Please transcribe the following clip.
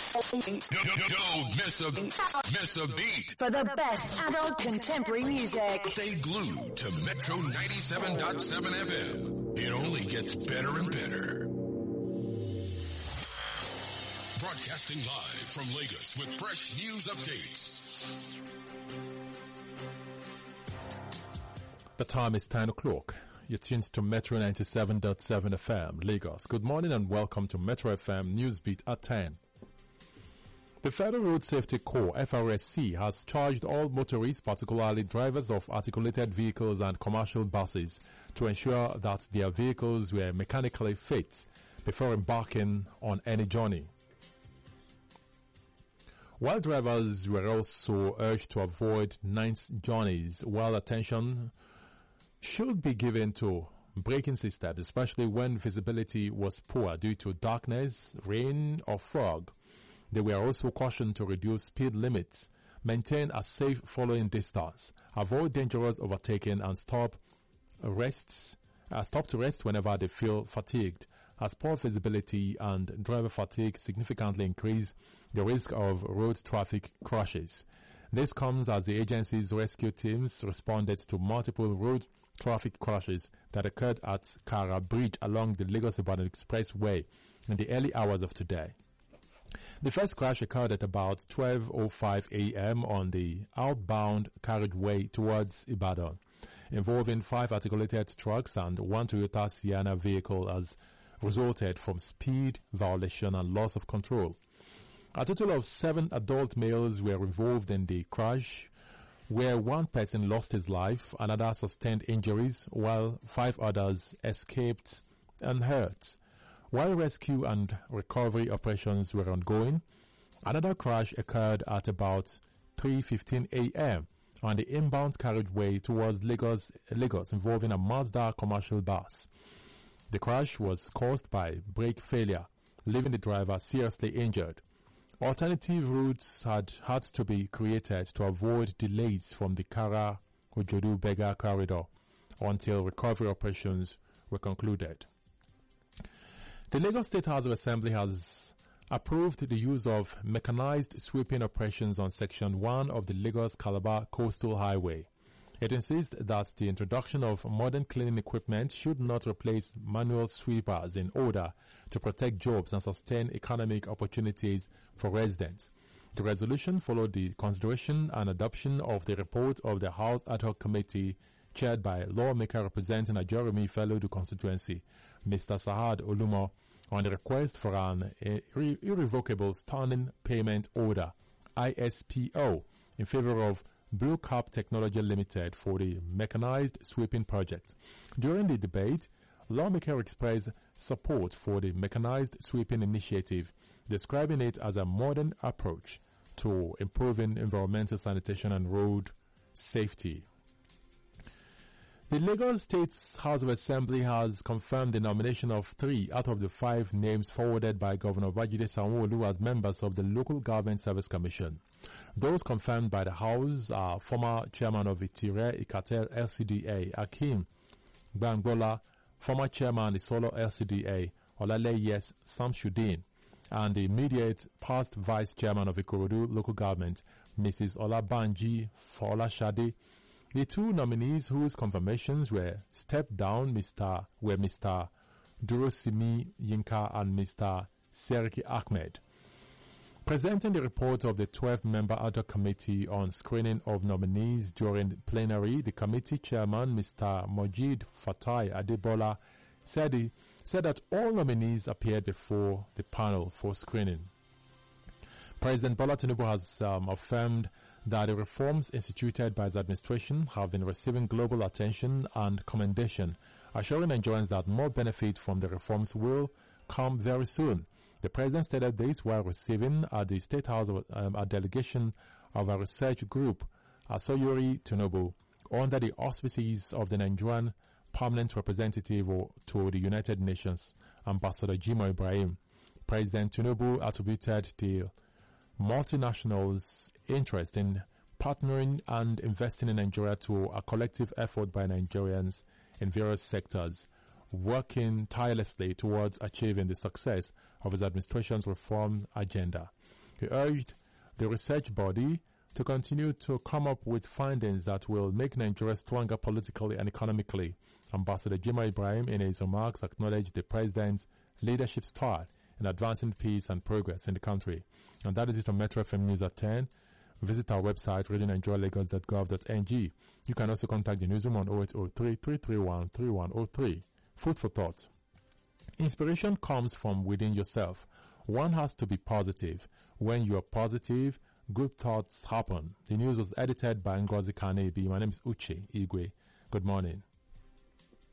Don't miss a beat. For the best adult contemporary music. Stay glued to Metro 97.7 FM. It only gets better and better. Broadcasting live from Lagos with fresh news updates. The time is 10 o'clock. You're tuned to Metro 97.7 FM, Lagos. Good morning and welcome to Metro FM Newsbeat at 10. The Federal Road Safety Corps, FRSC, has charged all motorists, particularly drivers of articulated vehicles and commercial buses, to ensure that their vehicles were mechanically fit before embarking on any journey. While drivers were also urged to avoid night journeys, while attention should be given to braking systems, especially when visibility was poor due to darkness, rain or fog. They were also cautioned to reduce speed limits, maintain a safe following distance, avoid dangerous overtaking and stop to rest whenever they feel fatigued, as poor visibility and driver fatigue significantly increase the risk of road traffic crashes. This comes as the agency's rescue teams responded to multiple road traffic crashes that occurred at Kara Bridge along the Lagos-Ibadan Expressway in the early hours of today. The first crash occurred at about 12:05 a.m. on the outbound carriageway towards Ibadan, involving 5 articulated trucks and 1 Toyota Sienna vehicle, as resulted from speed violation and loss of control. A total of 7 adult males were involved in the crash, where 1 person lost his life, another sustained injuries, while 5 others escaped unhurt. While rescue and recovery operations were ongoing, another crash occurred at about 3:15 a.m. on the inbound carriageway towards Lagos, involving a Mazda commercial bus. The crash was caused by brake failure, leaving the driver seriously injured. Alternative routes had to be created to avoid delays from the Kara-Ojodu-Bega corridor until recovery operations were concluded. The Lagos State House of Assembly has approved the use of mechanized sweeping operations on Section 1 of the Lagos-Calabar Coastal Highway. It insists that the introduction of modern cleaning equipment should not replace manual sweepers in order to protect jobs and sustain economic opportunities for residents. The resolution followed the consideration and adoption of the report of the House Ad Hoc Committee chaired by lawmaker representing Ajoromi Felodu constituency, Mr. Sahad Olumo, on the request for an irrevocable standing payment order, ISPO, in favor of Blue Cap Technology Limited for the mechanized sweeping project. During the debate, lawmaker expressed support for the mechanized sweeping initiative, describing it as a modern approach to improving environmental sanitation and road safety. The Lagos State House of Assembly has confirmed the nomination of 3 out of the 5 names forwarded by Governor Babajide Sanwo-Olu as members of the Local Government Service Commission. Those confirmed by the House are former chairman of Itire Ikatel LCDA, Akim Gbangbola, former chairman of Isolo LCDA, Olaleyes Samsudeen, and the immediate past vice chairman of Ikorodu Local Government, Mrs. Olabanji Folashade. The 2 nominees whose confirmations were stepped down were Mr. Durosimi Yinka and Mr. Seriki Ahmed. Presenting the report of the 12-member ad hoc committee on screening of nominees during the plenary, the committee chairman, Mr. Mojid Fatai Adebola, said that all nominees appeared before the panel for screening. President Bola Tinubu has affirmed that the reforms instituted by his administration have been receiving global attention and commendation, assuring Nigerians that more benefit from the reforms will come very soon. The president stated this while receiving at the State House a delegation of a research group, Asoyori Tinubu, under the auspices of the Nigerian permanent representative to the United Nations, Ambassador Jimoh Ibrahim. President Tinubu attributed the multinationals' interest in partnering and investing in Nigeria to a collective effort by Nigerians in various sectors, working tirelessly towards achieving the success of his administration's reform agenda. He urged the research body to continue to come up with findings that will make Nigeria stronger politically and economically. Ambassador Jimoh Ibrahim, in his remarks, acknowledged the president's leadership style in advancing peace and progress in the country. And that is it on Metro FM News at 10. Visit our website, radionigerialagos.gov.ng. You can also contact the newsroom on 0803-331-3103. Food for thought. Inspiration comes from within yourself. One has to be positive. When you are positive, good thoughts happen. The news was edited by Ngozi Kanebi. My name is Uche Igwe. Good morning.